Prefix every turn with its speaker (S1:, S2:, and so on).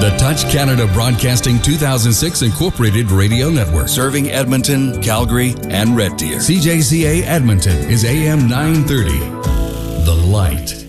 S1: The Touch Canada Broadcasting 2006 Incorporated Radio Network. Serving Edmonton, Calgary, and Red Deer. CJCA Edmonton is AM 930. The Light.